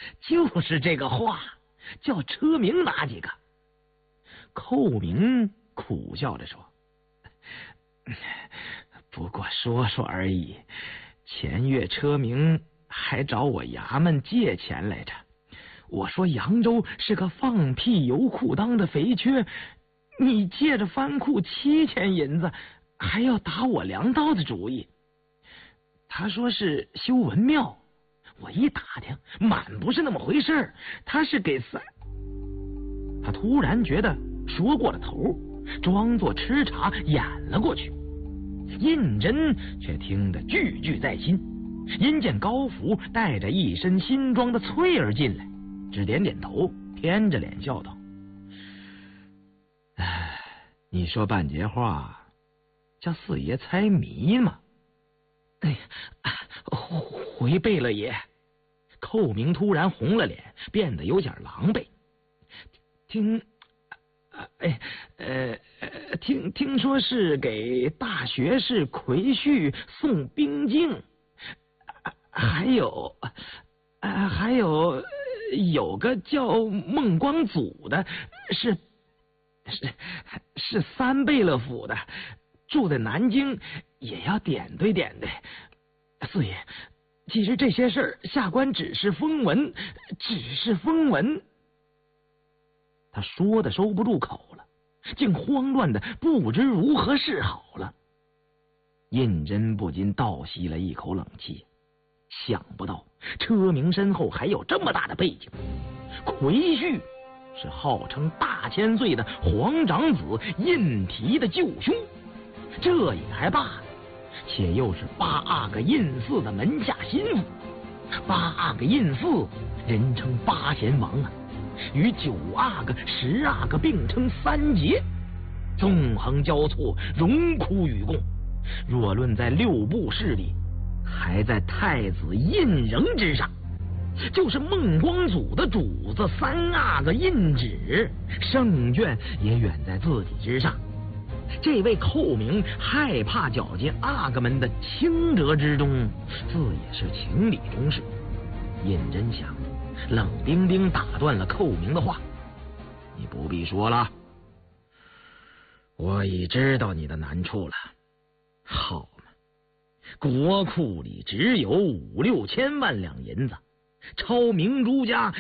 就是这个话，叫车明拿几个。寇明苦笑着说：“不过说说而已。前月车明还找我衙门借钱来着。我说扬州是个放屁油裤裆的肥缺，你借着藩库7000银子，还要打我粮道的主意。他说是修文庙，我一打听，满不是那么回事儿，他是给三……他突然觉得说过了头，装作吃茶演了过去。胤禛却听得句句在心，因见高福带着一身新装的翠儿进来，只点点头，偏着脸笑道：“你说半截话，叫四爷猜谜吗？”“哎呀，回背了爷。”寇明突然红了脸，变得有点狼狈。听说是给大学士魁婿送兵镜，还有有个叫孟光祖的，是3贝勒府的，住在南京，也要点对点对。四爷，其实这些事儿下官只是风闻。他说的收不住口了，竟慌乱的不知如何是好了。胤禛不禁倒吸了一口冷气，想不到车明身后还有这么大的背景。魁婿是号称大千岁的皇长子胤禔的舅兄，这也还罢了，且又是8阿哥胤祀的门下心腹。8阿哥胤祀人称8贤王啊，与9阿哥、10阿哥并称3杰，纵横交错，荣枯与共。若论在6部势力，还在太子胤禛之上。就是孟光祖的主子3阿哥胤祉，胜券也远在自己之上。这位寇明害怕搅进阿哥们的清折之中，自也是情理中事。胤禛想，冷冰冰打断了寇明的话：“你不必说了，我已知道你的难处了。好嘛，国库里只有5、6千万两银子，超明珠家